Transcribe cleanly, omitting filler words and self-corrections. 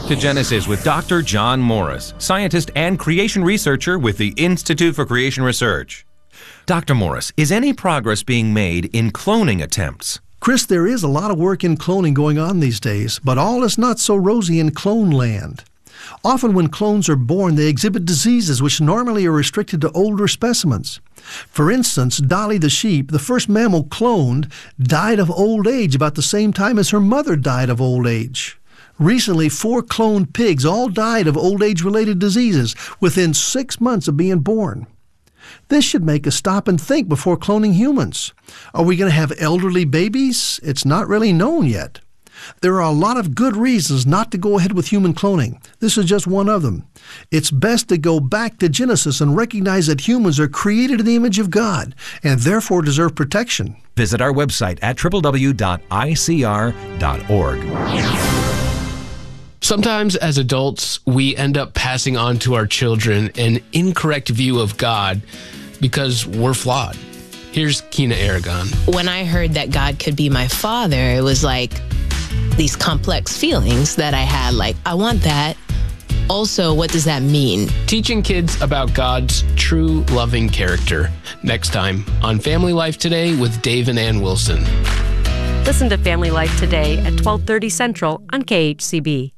Back to Genesis with Dr. John Morris, scientist and creation researcher with the Institute for Creation Research. Dr. Morris, is any progress being made in cloning attempts? Chris, there is a lot of work in cloning going on these days, but all is not so rosy in clone land. Often when clones are born, they exhibit diseases which normally are restricted to older specimens. For instance, Dolly the sheep, the first mammal cloned, died of old age about the same time as her mother died of old age. Recently, 4 cloned pigs all died of old age-related diseases within 6 months of being born. This should make us stop and think before cloning humans. Are we going to have elderly babies? It's not really known yet. There are a lot of good reasons not to go ahead with human cloning. This is just one of them. It's best to go back to Genesis and recognize that humans are created in the image of God and therefore deserve protection. Visit our website at www.icr.org. Sometimes as adults, we end up passing on to our children an incorrect view of God because we're flawed. Here's Kina Aragon. When I heard that God could be my father, it was like these complex feelings that I had, like, I want that. Also, what does that mean? Teaching kids about God's true loving character. Next time on Family Life Today with Dave and Ann Wilson. Listen to Family Life Today at 12:30 Central on KHCB.